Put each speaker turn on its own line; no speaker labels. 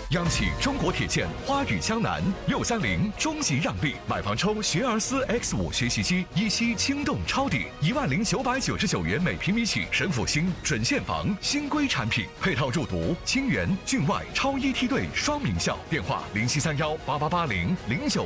央企中国铁建花语江南630中级让利，买房抽学而思 X5 学习机，一期轻动超抵10999元每平米起，神府新准现房新规产品，配套入读清源、郡外超一梯队双名校。电话0731888009。